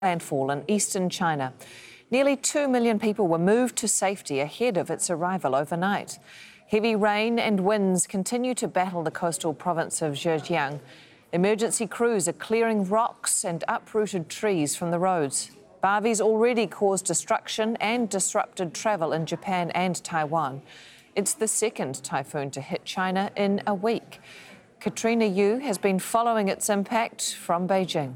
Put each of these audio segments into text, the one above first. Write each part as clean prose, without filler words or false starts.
landfall in eastern China. Nearly 2 million people were moved to safety ahead of its arrival overnight. Heavy rain and winds continue to battle the coastal province of Zhejiang. Emergency crews are clearing rocks and uprooted trees from the roads. Bavi's already caused destruction and disrupted travel in Japan and Taiwan. It's the second typhoon to hit China in a week. Katrina Yu has been following its impact from Beijing.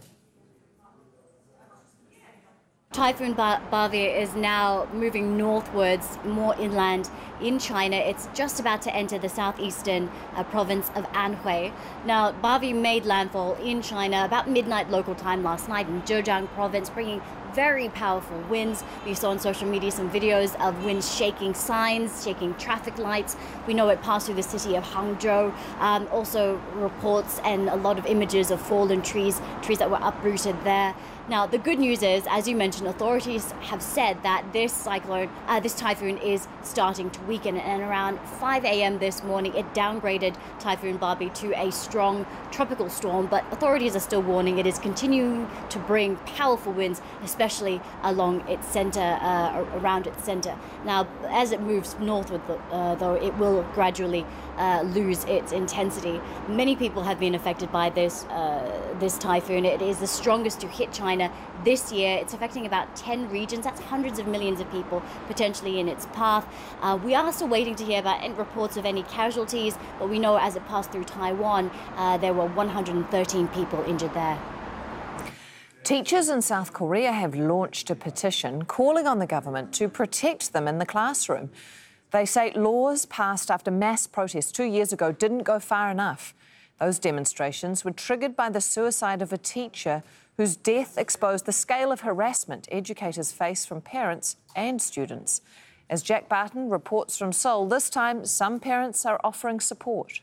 Typhoon Bavi is now moving northwards, more inland in China. It's just about to enter the southeastern province of Anhui. Now, Bavi made landfall in China about midnight local time last night in Zhejiang province, bringing very powerful winds. We saw on social media some videos of winds shaking signs, shaking traffic lights. We know it passed through the city of Hangzhou. Also reports and a lot of images of fallen trees that were uprooted there. Now, the good news is, as you mentioned, authorities have said that this typhoon is starting to weaken, and around 5 a.m. this morning, it downgraded Typhoon Bavi to a strong tropical storm, but authorities are still warning it is continuing to bring powerful winds, especially along its center, around its center. Now, as it moves northward, though, it will gradually lose its intensity. Many people have been affected by this typhoon. It is the strongest to hit China this year. It's affecting about 10 regions. That's hundreds of millions of people potentially in its path. We are still waiting to hear about any reports of any casualties, but we know as it passed through Taiwan, there were 113 people injured there. Teachers in South Korea have launched a petition calling on the government to protect them in the classroom. They say laws passed after mass protests 2 years ago didn't go far enough. Those demonstrations were triggered by the suicide of a teacher whose death exposed the scale of harassment educators face from parents and students. As Jack Barton reports from Seoul, this time some parents are offering support.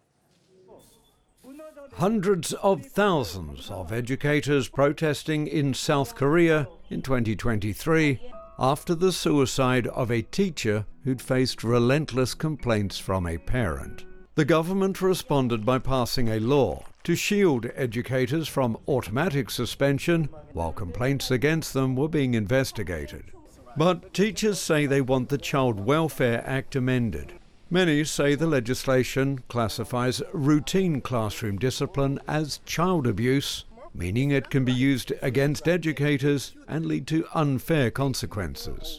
Hundreds of thousands of educators protesting in South Korea in 2023 after the suicide of a teacher who'd faced relentless complaints from a parent. The government responded by passing a law to shield educators from automatic suspension while complaints against them were being investigated. But teachers say they want the Child Welfare Act amended. Many say the legislation classifies routine classroom discipline as child abuse, meaning it can be used against educators and lead to unfair consequences.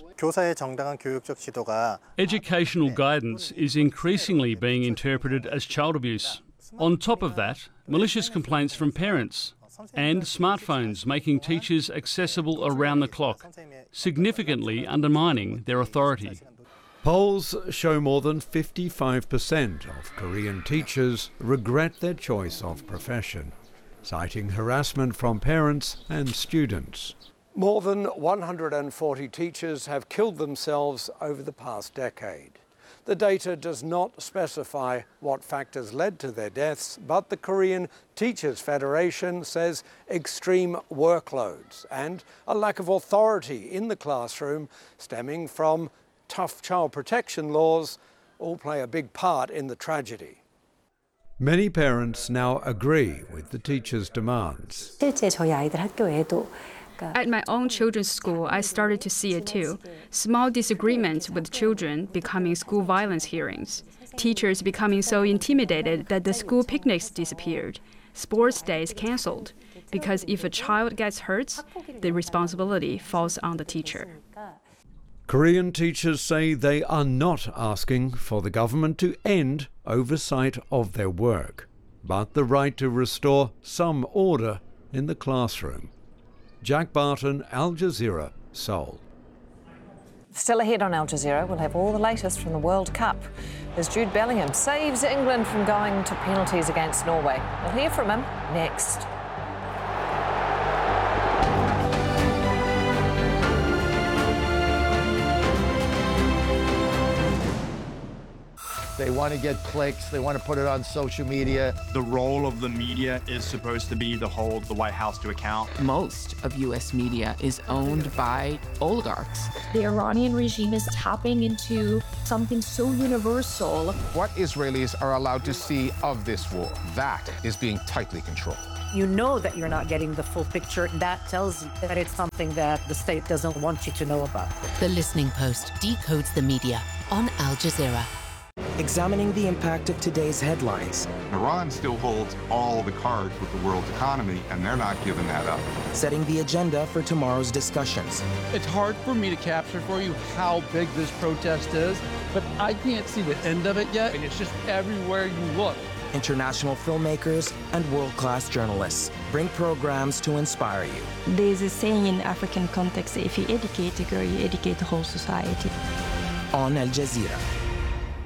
Educational guidance is increasingly being interpreted as child abuse. On top of that, malicious complaints from parents and smartphones making teachers accessible around the clock, significantly undermining their authority. Polls show more than 55% of Korean teachers regret their choice of profession, citing harassment from parents and students. More than 140 teachers have killed themselves over the past decade. The data does not specify what factors led to their deaths, but the Korean Teachers Federation says extreme workloads and a lack of authority in the classroom stemming from tough child protection laws all play a big part in the tragedy. Many parents now agree with the teachers' demands. At my own children's school, I started to see it too. Small disagreements with children becoming school violence hearings. Teachers becoming so intimidated that the school picnics disappeared. Sports days canceled. Because if a child gets hurt, the responsibility falls on the teacher. Korean teachers say they are not asking for the government to end oversight of their work, but the right to restore some order in the classroom. Jack Barton, Al Jazeera, Seoul. Still ahead on Al Jazeera, we'll have all the latest from the World Cup as Jude Bellingham saves England from going to penalties against Norway. We'll hear from him next. They want to get clicks. They want to put it on social media. The role of the media is supposed to be to hold the White House to account. Most of U.S. media is owned by oligarchs. The Iranian regime is tapping into something so universal. What Israelis are allowed to see of this war, that is being tightly controlled. You know that you're not getting the full picture. That tells you that it's something that the state doesn't want you to know about. The Listening Post decodes the media on Al Jazeera. Examining the impact of today's headlines. Iran still holds all the cards with the world's economy, and they're not giving that up. Setting the agenda for tomorrow's discussions. It's hard for me to capture for you how big this protest is, but I can't see the end of it yet. It's just everywhere you look. International filmmakers and world-class journalists bring programs to inspire you. There's a saying in African context, if you educate a girl, you educate the whole society. On Al Jazeera.